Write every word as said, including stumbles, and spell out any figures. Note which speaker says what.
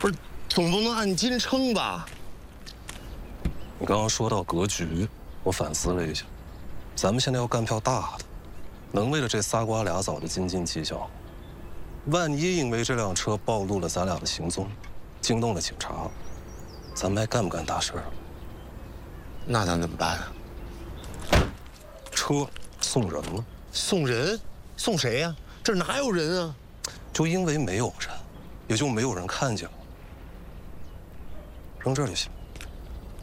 Speaker 1: 不是，总不能按斤称吧？
Speaker 2: 你刚刚说到格局，我反思了一下，咱们现在要干票大的，能为了这仨瓜俩枣的斤斤计较。万一因为这辆车暴露了咱俩的行踪，惊动了警察，咱们还干不干大事啊？
Speaker 1: 那咱怎么办啊？
Speaker 2: 车送人了。
Speaker 1: 送人？送谁呀？这儿哪有人啊？
Speaker 2: 就因为没有人，也就没有人看见了。扔这儿就行。